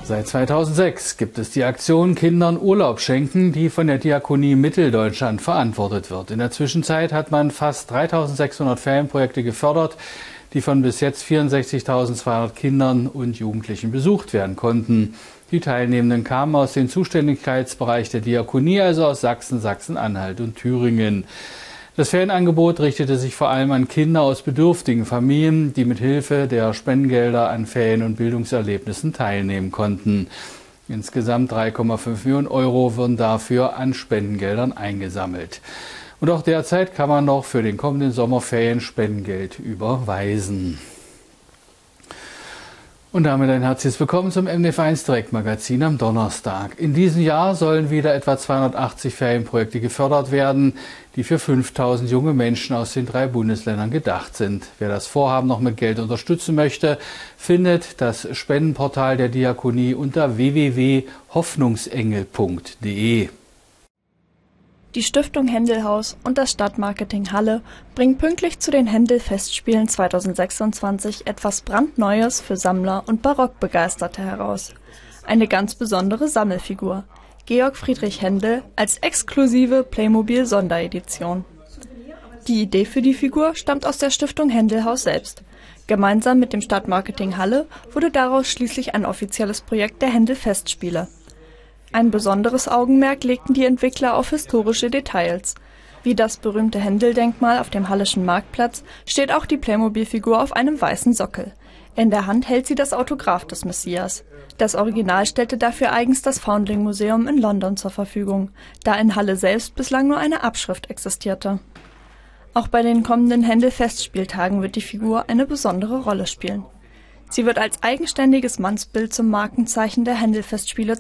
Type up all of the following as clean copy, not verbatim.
Seit 2006 gibt es die Aktion Kindern Urlaub schenken, die von der Diakonie Mitteldeutschland verantwortet wird. In der Zwischenzeit hat man fast 3.600 Ferienprojekte gefördert, die von bis jetzt 64.200 Kindern und Jugendlichen besucht werden konnten. Die Teilnehmenden kamen aus dem Zuständigkeitsbereich der Diakonie, also aus Sachsen, Sachsen-Anhalt und Thüringen. Das Ferienangebot richtete sich vor allem an Kinder aus bedürftigen Familien, die mit Hilfe der Spendengelder an Ferien- und Bildungserlebnissen teilnehmen konnten. Insgesamt 3,5 Millionen Euro wurden dafür an Spendengeldern eingesammelt. Und auch derzeit kann man noch für den kommenden Sommerferien Spendengeld überweisen. Und damit ein herzliches Willkommen zum MDF1 Direktmagazin am Donnerstag. In diesem Jahr sollen wieder etwa 280 Ferienprojekte gefördert werden, die für 5.000 junge Menschen aus den 3 Bundesländern gedacht sind. Wer das Vorhaben noch mit Geld unterstützen möchte, findet das Spendenportal der Diakonie unter www.hoffnungsengel.de. Die Stiftung Händelhaus und das Stadtmarketing Halle bringen pünktlich zu den Händel-Festspielen 2026 etwas brandneues für Sammler und Barockbegeisterte heraus. Eine ganz besondere Sammelfigur, Georg Friedrich Händel als exklusive Playmobil-Sonderedition. Die Idee für die Figur stammt aus der Stiftung Händelhaus selbst. Gemeinsam mit dem Stadtmarketing Halle wurde daraus schließlich ein offizielles Projekt der Händel-Festspiele. Ein besonderes Augenmerk legten die Entwickler auf historische Details. Wie das berühmte Händel-Denkmal auf dem Halleschen Marktplatz steht auch die Playmobil-Figur auf einem weißen Sockel. In der Hand hält sie das Autograph des Messias. Das Original stellte dafür eigens das Foundling-Museum in London zur Verfügung, da in Halle selbst bislang nur eine Abschrift existierte. Auch bei den kommenden Händel-Festspieltagen wird die Figur eine besondere Rolle spielen. Sie wird als eigenständiges Mannsbild zum Markenzeichen der Händel-Festspiele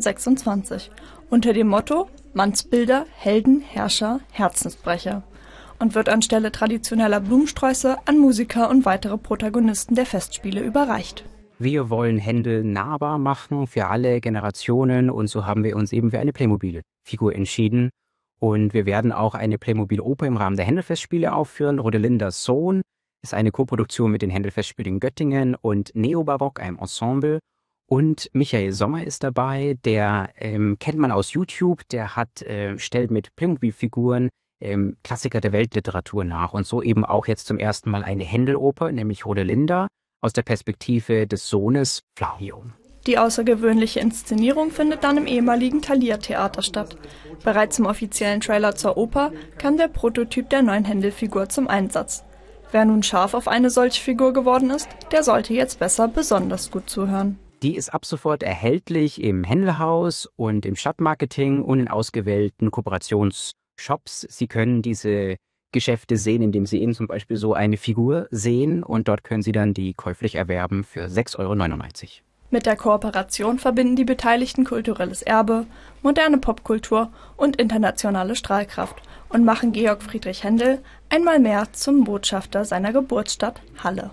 2026 unter dem Motto Mannsbilder, Helden, Herrscher, Herzensbrecher und wird anstelle traditioneller Blumensträuße an Musiker und weitere Protagonisten der Festspiele überreicht. Wir wollen Händel nahbar machen für alle Generationen und so haben wir uns eben für eine Playmobil-Figur entschieden. Und wir werden auch eine Playmobil-Oper im Rahmen der Händel-Festspiele aufführen. Rodelindas Sohn ist eine Koproduktion mit den Händel-Festspielen Göttingen und Neobarock, einem Ensemble. Und Michael Sommer ist dabei, der kennt man aus YouTube, der stellt mit Playmobil-Figuren Klassiker der Weltliteratur nach. Und so eben auch jetzt zum ersten Mal eine Händel-Oper, nämlich Rodelinda, aus der Perspektive des Sohnes Flavio. Die außergewöhnliche Inszenierung findet dann im ehemaligen Thalia-Theater statt. Bereits im offiziellen Trailer zur Oper kam der Prototyp der neuen Händel-Figur zum Einsatz. Wer nun scharf auf eine solche Figur geworden ist, der sollte jetzt besser besonders gut zuhören. Die ist ab sofort erhältlich im Händelhaus und im Stadtmarketing und in ausgewählten Kooperationsshops. Sie können diese Geschäfte sehen, indem Sie eben zum Beispiel so eine Figur sehen und dort können Sie dann die käuflich erwerben für 6,99 Euro. Mit der Kooperation verbinden die Beteiligten kulturelles Erbe, moderne Popkultur und internationale Strahlkraft und machen Georg Friedrich Händel einmal mehr zum Botschafter seiner Geburtsstadt Halle.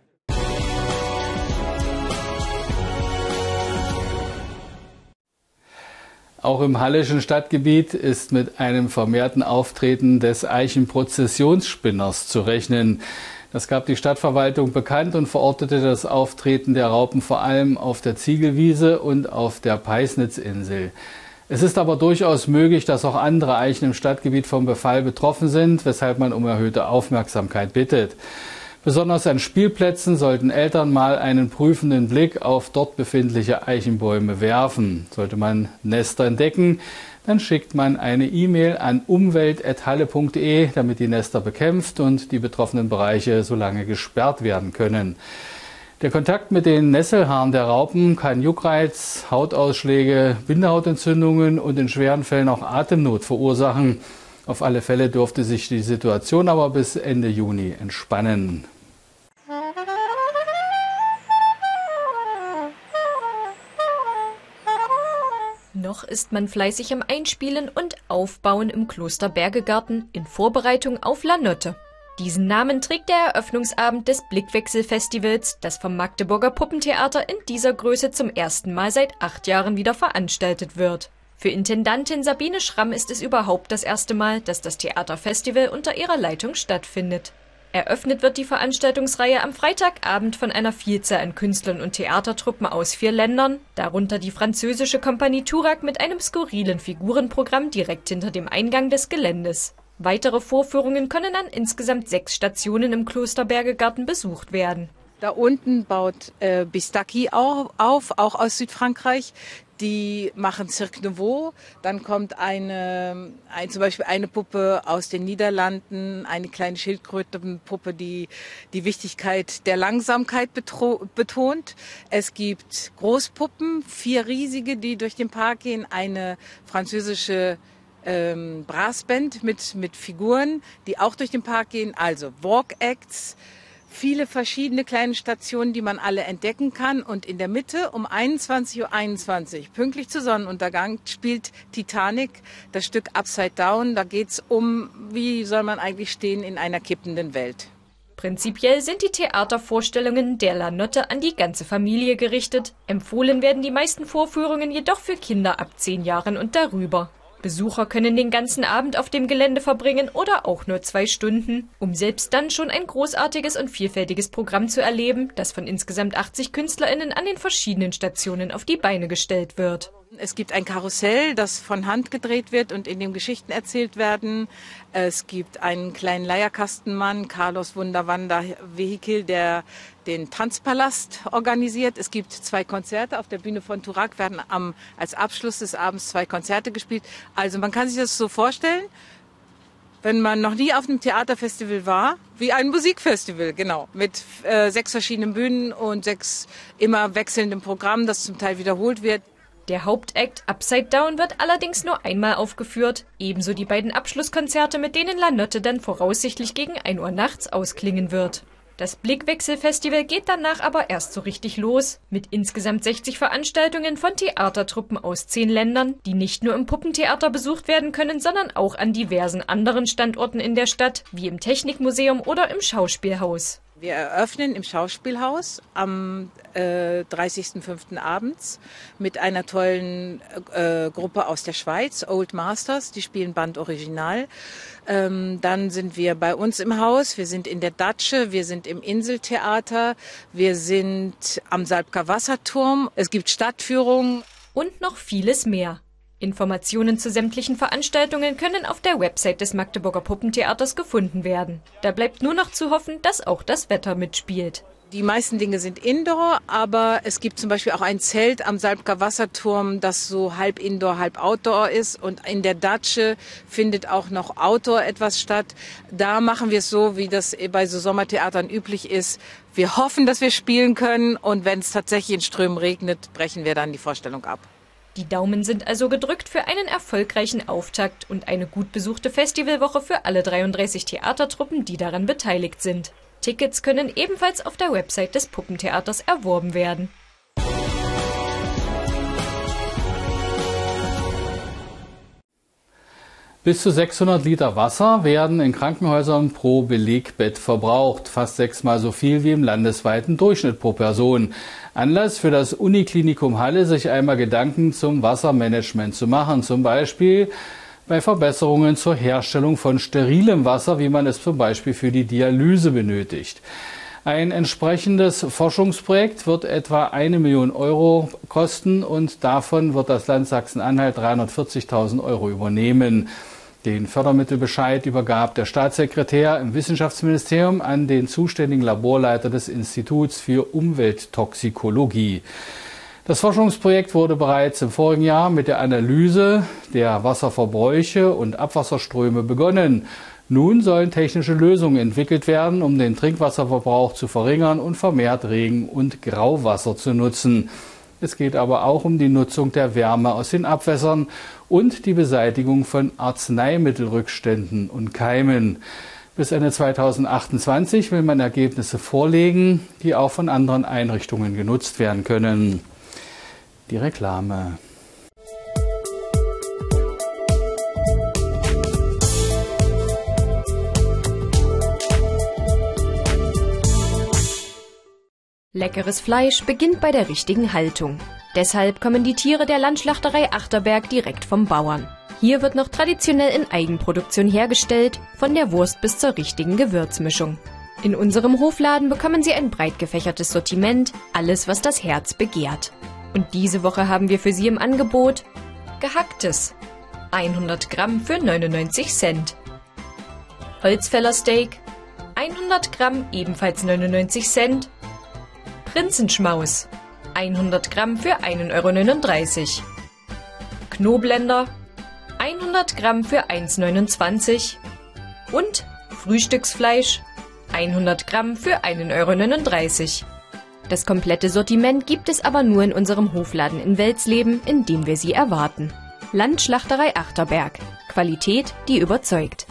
Auch im halleschen Stadtgebiet ist mit einem vermehrten Auftreten des Eichenprozessionsspinners zu rechnen. Das gab die Stadtverwaltung bekannt und verortete das Auftreten der Raupen vor allem auf der Ziegelwiese und auf der Peisnitzinsel. Es ist aber durchaus möglich, dass auch andere Eichen im Stadtgebiet vom Befall betroffen sind, weshalb man um erhöhte Aufmerksamkeit bittet. Besonders an Spielplätzen sollten Eltern mal einen prüfenden Blick auf dort befindliche Eichenbäume werfen. Sollte man Nester entdecken, dann schickt man eine E-Mail an umwelt@halle.de, damit die Nester bekämpft und die betroffenen Bereiche so lange gesperrt werden können. Der Kontakt mit den Nesselhaaren der Raupen kann Juckreiz, Hautausschläge, Bindehautentzündungen und in schweren Fällen auch Atemnot verursachen. Auf alle Fälle dürfte sich die Situation aber bis Ende Juni entspannen. Noch ist man fleißig am Einspielen und Aufbauen im Kloster Bergegarten in Vorbereitung auf La Notte. Diesen Namen trägt der Eröffnungsabend des Blickwechsel-Festivals, das vom Magdeburger Puppentheater in dieser Größe zum ersten Mal seit 8 Jahren wieder veranstaltet wird. Für Intendantin Sabine Schramm ist es überhaupt das erste Mal, dass das Theaterfestival unter ihrer Leitung stattfindet. Eröffnet wird die Veranstaltungsreihe am Freitagabend von einer Vielzahl an Künstlern und Theatertruppen aus 4 Ländern, darunter die französische Kompanie Turak mit einem skurrilen Figurenprogramm direkt hinter dem Eingang des Geländes. Weitere Vorführungen können an insgesamt 6 Stationen im Kloster Bergegarten besucht werden. Da unten baut Bistaki auf, auch aus Südfrankreich. Die machen Cirque Nouveau. Dann kommt zum Beispiel eine Puppe aus den Niederlanden, eine kleine Schildkrötenpuppe, die die Wichtigkeit der Langsamkeit betont. Es gibt Großpuppen, 4 riesige, die durch den Park gehen. Eine französische Brassband mit Figuren, die auch durch den Park gehen. Also Walk-Acts. Viele verschiedene kleine Stationen, die man alle entdecken kann. Und in der Mitte um 21:21 Uhr, pünktlich zu Sonnenuntergang, spielt Titanic, das Stück Upside Down. Da geht's um, wie soll man eigentlich stehen in einer kippenden Welt. Prinzipiell sind die Theatervorstellungen der La Notte an die ganze Familie gerichtet. Empfohlen werden die meisten Vorführungen jedoch für Kinder ab 10 Jahren und darüber. Besucher können den ganzen Abend auf dem Gelände verbringen oder auch nur 2 Stunden, um selbst dann schon ein großartiges und vielfältiges Programm zu erleben, das von insgesamt 80 KünstlerInnen an den verschiedenen Stationen auf die Beine gestellt wird. Es gibt ein Karussell, das von Hand gedreht wird und in dem Geschichten erzählt werden. Es gibt einen kleinen Leierkastenmann, Carlos Wunderwander Vehikel, der den Tanzpalast organisiert. Es gibt 2 Konzerte. Auf der Bühne von Turak werden als Abschluss des Abends 2 Konzerte gespielt. Also man kann sich das so vorstellen, wenn man noch nie auf einem Theaterfestival war, wie ein Musikfestival, genau. Mit 6 verschiedenen Bühnen und 6 immer wechselndem Programm, das zum Teil wiederholt wird. Der Hauptakt Upside Down wird allerdings nur einmal aufgeführt, ebenso die beiden Abschlusskonzerte, mit denen La Notte dann voraussichtlich gegen 1 Uhr nachts ausklingen wird. Das Blickwechsel-Festival geht danach aber erst so richtig los, mit insgesamt 60 Veranstaltungen von Theatertruppen aus 10 Ländern, die nicht nur im Puppentheater besucht werden können, sondern auch an diversen anderen Standorten in der Stadt, wie im Technikmuseum oder im Schauspielhaus. Wir eröffnen im Schauspielhaus am 30.05. abends mit einer tollen Gruppe aus der Schweiz, Old Masters, die spielen Band Original. Dann sind wir bei uns im Haus, wir sind in der Datsche, wir sind im Inseltheater, wir sind am Salbker Wasserturm, es gibt Stadtführungen. Und noch vieles mehr. Informationen zu sämtlichen Veranstaltungen können auf der Website des Magdeburger Puppentheaters gefunden werden. Da bleibt nur noch zu hoffen, dass auch das Wetter mitspielt. Die meisten Dinge sind Indoor, aber es gibt zum Beispiel auch ein Zelt am Salbker Wasserturm, das so halb Indoor, halb Outdoor ist. Und in der Datsche findet auch noch Outdoor etwas statt. Da machen wir es so, wie das bei so Sommertheatern üblich ist. Wir hoffen, dass wir spielen können, und wenn es tatsächlich in Strömen regnet, brechen wir dann die Vorstellung ab. Die Daumen sind also gedrückt für einen erfolgreichen Auftakt und eine gut besuchte Festivalwoche für alle 33 Theatertruppen, die daran beteiligt sind. Tickets können ebenfalls auf der Website des Puppentheaters erworben werden. Bis zu 600 Liter Wasser werden in Krankenhäusern pro Belegbett verbraucht. Fast 6-mal so viel wie im landesweiten Durchschnitt pro Person. Anlass für das Uniklinikum Halle, sich einmal Gedanken zum Wassermanagement zu machen. Zum Beispiel bei Verbesserungen zur Herstellung von sterilem Wasser, wie man es zum Beispiel für die Dialyse benötigt. Ein entsprechendes Forschungsprojekt wird etwa 1 Million Euro kosten, und davon wird das Land Sachsen-Anhalt 340.000 Euro übernehmen. Den Fördermittelbescheid übergab der Staatssekretär im Wissenschaftsministerium an den zuständigen Laborleiter des Instituts für Umwelttoxikologie. Das Forschungsprojekt wurde bereits im vorigen Jahr mit der Analyse der Wasserverbräuche und Abwasserströme begonnen. Nun sollen technische Lösungen entwickelt werden, um den Trinkwasserverbrauch zu verringern und vermehrt Regen- und Grauwasser zu nutzen. Es geht aber auch um die Nutzung der Wärme aus den Abwässern und die Beseitigung von Arzneimittelrückständen und Keimen. Bis Ende 2028 will man Ergebnisse vorlegen, die auch von anderen Einrichtungen genutzt werden können. Die Reklame. Leckeres Fleisch beginnt bei der richtigen Haltung. Deshalb kommen die Tiere der Landschlachterei Achterberg direkt vom Bauern. Hier wird noch traditionell in Eigenproduktion hergestellt, von der Wurst bis zur richtigen Gewürzmischung. In unserem Hofladen bekommen Sie ein breit gefächertes Sortiment, alles, was das Herz begehrt. Und diese Woche haben wir für Sie im Angebot Gehacktes, 100 Gramm für 99 Cent. Holzfällersteak, 100 Gramm ebenfalls 99 Cent. Prinzenschmaus, 100 Gramm für 1,39 €. Knoblender, 100 Gramm für 1,29 € und Frühstücksfleisch, 100 Gramm für 1,39 €. Das komplette Sortiment gibt es aber nur in unserem Hofladen in Welsleben, in dem wir Sie erwarten. Landschlachterei Achterberg. Qualität, die überzeugt.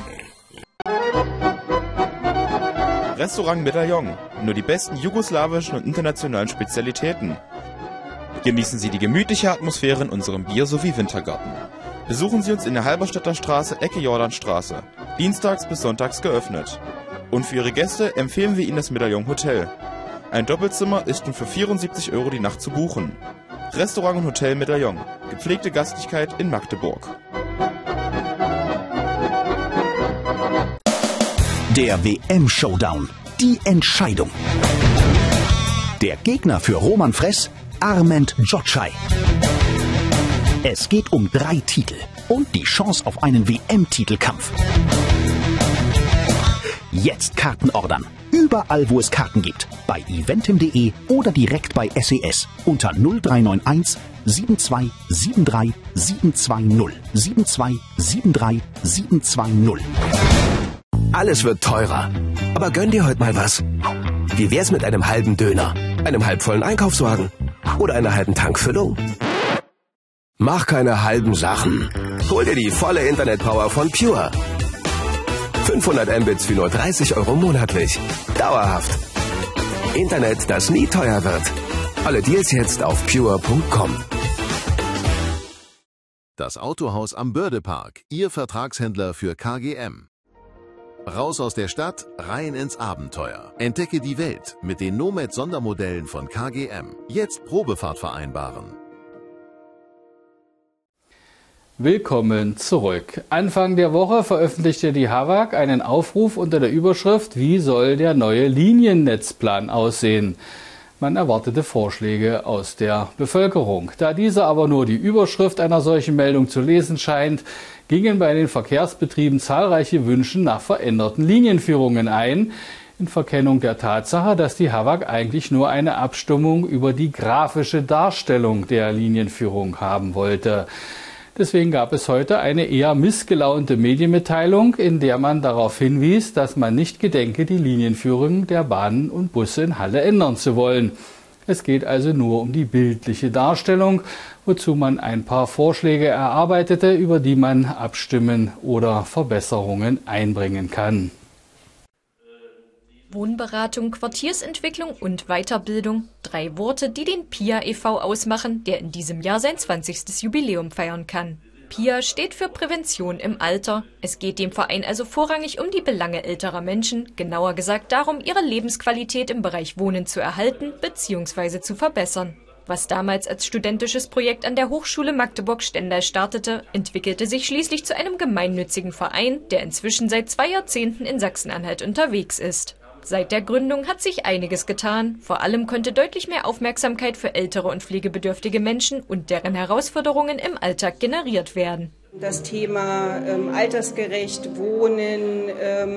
Restaurant Medaillon. Nur die besten jugoslawischen und internationalen Spezialitäten. Genießen Sie die gemütliche Atmosphäre in unserem Bier- sowie Wintergarten. Besuchen Sie uns in der Halberstädter Straße, Ecke Jordanstraße. Dienstags bis sonntags geöffnet. Und für Ihre Gäste empfehlen wir Ihnen das Medaillon Hotel. Ein Doppelzimmer ist nun für 74 € die Nacht zu buchen. Restaurant und Hotel Medaillon. Gepflegte Gastlichkeit in Magdeburg. Der WM-Showdown. Die Entscheidung. Der Gegner für Roman Fress, Armend Gjocaj. Es geht um 3 Titel und die Chance auf einen WM-Titelkampf. Jetzt Karten ordern. Überall, wo es Karten gibt. Bei eventim.de oder direkt bei SES unter 0391 72 73 720. 72 73 720. Alles wird teurer. Aber gönn dir heute mal was. Wie wär's mit einem halben Döner, einem halbvollen Einkaufswagen oder einer halben Tankfüllung? Mach keine halben Sachen. Hol dir die volle Internetpower von Pure. 500 Mbits für nur 30 € monatlich. Dauerhaft. Internet, das nie teuer wird. Alle Deals jetzt auf pure.com. Das Autohaus am Bördepark, Ihr Vertragshändler für KGM. Raus aus der Stadt, rein ins Abenteuer. Entdecke die Welt mit den Nomad-Sondermodellen von KGM. Jetzt Probefahrt vereinbaren. Willkommen zurück. Anfang der Woche veröffentlichte die HAWAG einen Aufruf unter der Überschrift „Wie soll der neue Liniennetzplan aussehen?" Man erwartete Vorschläge aus der Bevölkerung. Da diese aber nur die Überschrift einer solchen Meldung zu lesen scheint, gingen bei den Verkehrsbetrieben zahlreiche Wünsche nach veränderten Linienführungen ein, in Verkennung der Tatsache, dass die HAWAG eigentlich nur eine Abstimmung über die grafische Darstellung der Linienführung haben wollte. Deswegen gab es heute eine eher missgelaunte Medienmitteilung, in der man darauf hinwies, dass man nicht gedenke, die Linienführung der Bahnen und Busse in Halle ändern zu wollen. Es geht also nur um die bildliche Darstellung, wozu man ein paar Vorschläge erarbeitete, über die man abstimmen oder Verbesserungen einbringen kann. Wohnberatung, Quartiersentwicklung und Weiterbildung. 3 Worte, die den PIA e.V. ausmachen, der in diesem Jahr sein 20. Jubiläum feiern kann. PIA steht für Prävention im Alter. Es geht dem Verein also vorrangig um die Belange älterer Menschen, genauer gesagt darum, ihre Lebensqualität im Bereich Wohnen zu erhalten bzw. zu verbessern. Was damals als studentisches Projekt an der Hochschule Magdeburg-Stendal startete, entwickelte sich schließlich zu einem gemeinnützigen Verein, der inzwischen seit 2 Jahrzehnten in Sachsen-Anhalt unterwegs ist. Seit der Gründung hat sich einiges getan. Vor allem konnte deutlich mehr Aufmerksamkeit für ältere und pflegebedürftige Menschen und deren Herausforderungen im Alltag generiert werden. Das Thema altersgerecht Wohnen,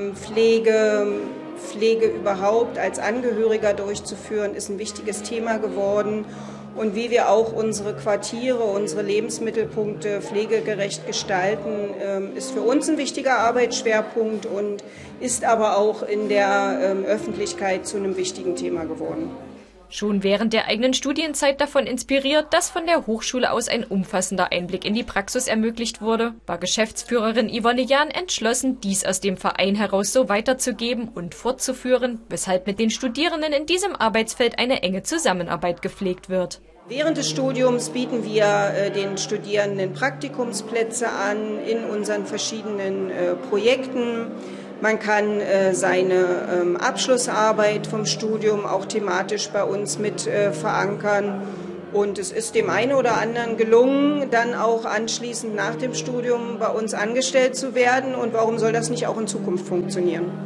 Pflege überhaupt als Angehöriger durchzuführen, ist ein wichtiges Thema geworden. Und wie wir auch unsere Quartiere, unsere Lebensmittelpunkte pflegegerecht gestalten, ist für uns ein wichtiger Arbeitsschwerpunkt und ist aber auch in der Öffentlichkeit zu einem wichtigen Thema geworden. Schon während der eigenen Studienzeit davon inspiriert, dass von der Hochschule aus ein umfassender Einblick in die Praxis ermöglicht wurde, war Geschäftsführerin Yvonne Jahn entschlossen, dies aus dem Verein heraus so weiterzugeben und fortzuführen, weshalb mit den Studierenden in diesem Arbeitsfeld eine enge Zusammenarbeit gepflegt wird. Während des Studiums bieten wir den Studierenden Praktikumsplätze an in unseren verschiedenen Projekten. Man kann seine Abschlussarbeit vom Studium auch thematisch bei uns mit verankern. Und es ist dem einen oder anderen gelungen, dann auch anschließend nach dem Studium bei uns angestellt zu werden. Und warum soll das nicht auch in Zukunft funktionieren?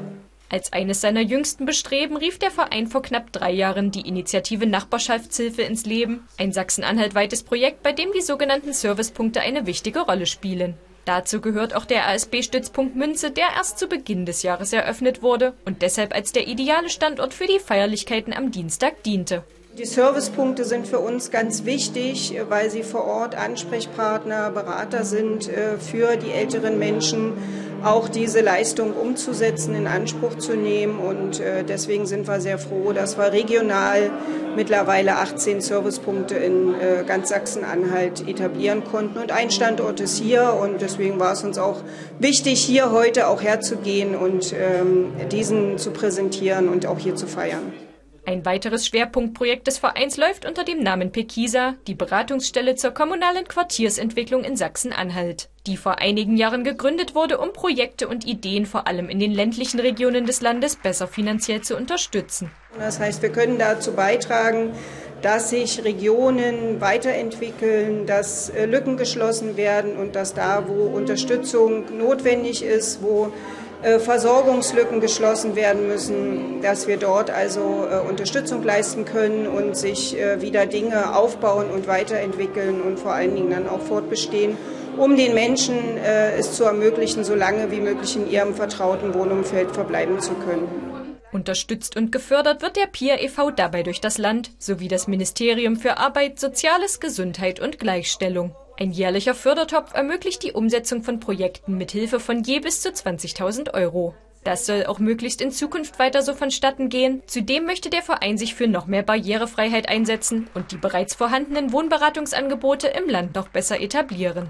Als eines seiner jüngsten Bestreben rief der Verein vor knapp 3 Jahren die Initiative Nachbarschaftshilfe ins Leben, ein sachsen-anhalt-weites Projekt, bei dem die sogenannten Servicepunkte eine wichtige Rolle spielen. Dazu gehört auch der ASB-Stützpunkt Münze, der erst zu Beginn des Jahres eröffnet wurde und deshalb als der ideale Standort für die Feierlichkeiten am Dienstag diente. Die Servicepunkte sind für uns ganz wichtig, weil sie vor Ort Ansprechpartner, Berater sind für die älteren Menschen, auch diese Leistung umzusetzen, in Anspruch zu nehmen. Und deswegen sind wir sehr froh, dass wir regional mittlerweile 18 Servicepunkte in ganz Sachsen-Anhalt etablieren konnten. Und ein Standort ist hier und deswegen war es uns auch wichtig, hier heute auch herzugehen und diesen zu präsentieren und auch hier zu feiern. Ein weiteres Schwerpunktprojekt des Vereins läuft unter dem Namen Pekisa, die Beratungsstelle zur kommunalen Quartiersentwicklung in Sachsen-Anhalt, die vor einigen Jahren gegründet wurde, um Projekte und Ideen vor allem in den ländlichen Regionen des Landes besser finanziell zu unterstützen. Das heißt, wir können dazu beitragen, dass sich Regionen weiterentwickeln, dass Lücken geschlossen werden und dass da, wo Unterstützung notwendig ist, wo Versorgungslücken geschlossen werden müssen, dass wir dort also Unterstützung leisten können und sich wieder Dinge aufbauen und weiterentwickeln und vor allen Dingen dann auch fortbestehen, um den Menschen es zu ermöglichen, so lange wie möglich in ihrem vertrauten Wohnumfeld verbleiben zu können. Unterstützt und gefördert wird der PIA e.V. dabei durch das Land sowie das Ministerium für Arbeit, Soziales, Gesundheit und Gleichstellung. Ein jährlicher Fördertopf ermöglicht die Umsetzung von Projekten mit Hilfe von je bis zu 20.000 €. Das soll auch möglichst in Zukunft weiter so vonstatten gehen. Zudem möchte der Verein sich für noch mehr Barrierefreiheit einsetzen und die bereits vorhandenen Wohnberatungsangebote im Land noch besser etablieren.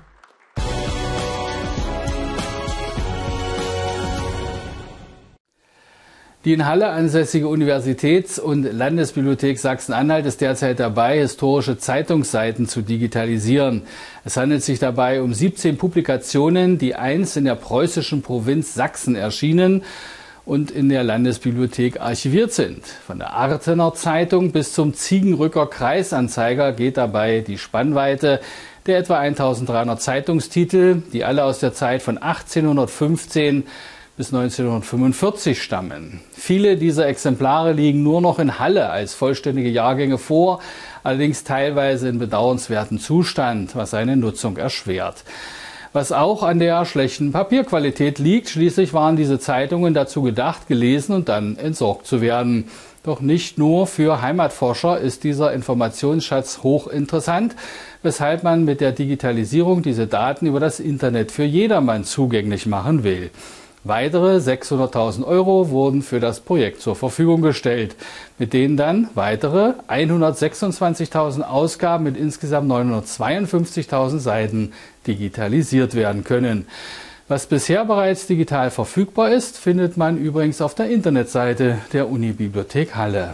Die in Halle ansässige Universitäts- und Landesbibliothek Sachsen-Anhalt ist derzeit dabei, historische Zeitungsseiten zu digitalisieren. Es handelt sich dabei um 17 Publikationen, die einst in der preußischen Provinz Sachsen erschienen und in der Landesbibliothek archiviert sind. Von der Artener Zeitung bis zum Ziegenrücker Kreisanzeiger geht dabei die Spannweite der etwa 1300 Zeitungstitel, die alle aus der Zeit von 1815 bis 1945 stammen. Viele dieser Exemplare liegen nur noch in Halle als vollständige Jahrgänge vor, allerdings teilweise in bedauernswertem Zustand, was seine Nutzung erschwert. Was auch an der schlechten Papierqualität liegt. Schließlich waren diese Zeitungen dazu gedacht, gelesen und dann entsorgt zu werden. Doch nicht nur für Heimatforscher ist dieser Informationsschatz hochinteressant, weshalb man mit der Digitalisierung diese Daten über das Internet für jedermann zugänglich machen will. Weitere 600.000 € wurden für das Projekt zur Verfügung gestellt, mit denen dann weitere 126.000 Ausgaben mit insgesamt 952.000 Seiten digitalisiert werden können. Was bisher bereits digital verfügbar ist, findet man übrigens auf der Internetseite der Unibibliothek Halle.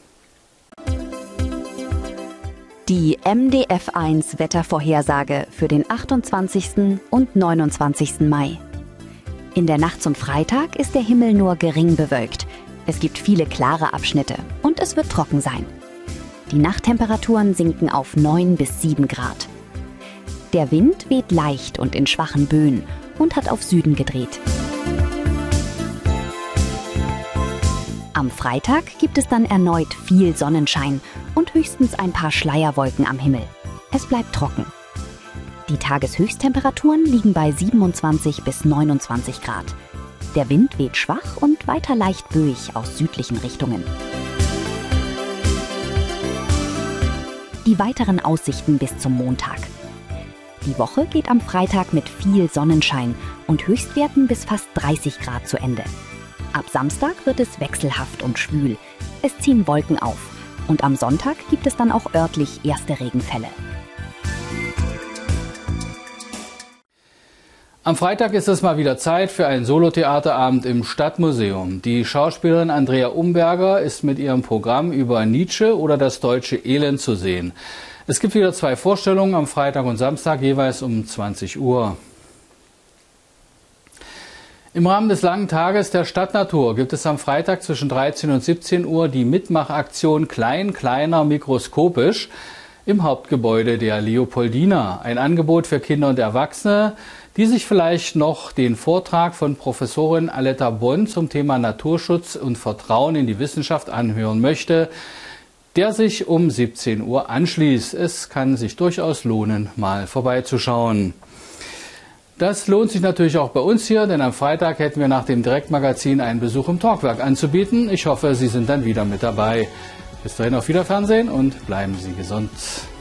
Die MDF1 Wettervorhersage für den 28. und 29. Mai. In der Nacht zum Freitag ist der Himmel nur gering bewölkt. Es gibt viele klare Abschnitte und es wird trocken sein. Die Nachttemperaturen sinken auf 9 bis 7 Grad. Der Wind weht leicht und in schwachen Böen und hat auf Süden gedreht. Am Freitag gibt es dann erneut viel Sonnenschein und höchstens ein paar Schleierwolken am Himmel. Es bleibt trocken. Die Tageshöchsttemperaturen liegen bei 27 bis 29 Grad. Der Wind weht schwach und weiter leicht böig aus südlichen Richtungen. Die weiteren Aussichten bis zum Montag. Die Woche geht am Freitag mit viel Sonnenschein und Höchstwerten bis fast 30 Grad zu Ende. Ab Samstag wird es wechselhaft und schwül. Es ziehen Wolken auf. Und am Sonntag gibt es dann auch örtlich erste Regenfälle. Am Freitag ist es mal wieder Zeit für einen Solotheaterabend im Stadtmuseum. Die Schauspielerin Andrea Umberger ist mit ihrem Programm über Nietzsche oder das deutsche Elend zu sehen. Es gibt wieder 2 Vorstellungen am Freitag und Samstag, jeweils um 20 Uhr. Im Rahmen des langen Tages der Stadtnatur gibt es am Freitag zwischen 13 und 17 Uhr die Mitmachaktion Klein, Kleiner, Mikroskopisch. im Hauptgebäude der Leopoldina. Ein Angebot für Kinder und Erwachsene, die sich vielleicht noch den Vortrag von Professorin Aletta Bonn zum Thema Naturschutz und Vertrauen in die Wissenschaft anhören möchte, der sich um 17 Uhr anschließt. Es kann sich durchaus lohnen, mal vorbeizuschauen. Das lohnt sich natürlich auch bei uns hier, denn am Freitag hätten wir nach dem Direktmagazin einen Besuch im Talkwerk anzubieten. Ich hoffe, Sie sind dann wieder mit dabei. Bis dahin auf Wiederfernsehen und bleiben Sie gesund.